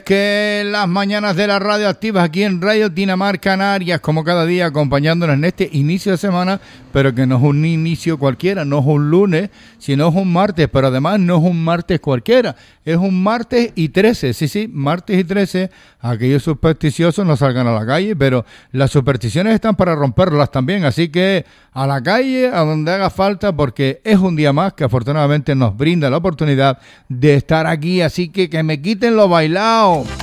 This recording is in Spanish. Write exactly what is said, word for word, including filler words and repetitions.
Que las mañanas de la radio activas aquí en Radio Dinamar Canarias, como cada día acompañándonos en este inicio de semana, pero que no es un inicio cualquiera, no es un lunes, sino es un martes, pero además no es un martes cualquiera, es un martes y trece, sí, sí, martes y trece, aquellos supersticiosos no salgan a la calle, pero las supersticiones están para romperlas también, así que a la calle, a donde haga falta, porque es un día más que afortunadamente nos brinda la oportunidad de estar aquí, así que que me quiten lo bailado.